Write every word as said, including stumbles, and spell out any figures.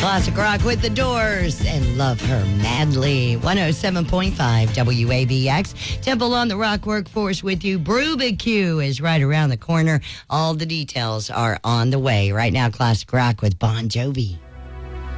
Classic rock with the Doors and Love Her Madly. one oh seven point five W A B X. Temple on the Rock Workforce with you. Brubicue is right around the corner. All the details are on the way. Right now, classic rock with Bon Jovi.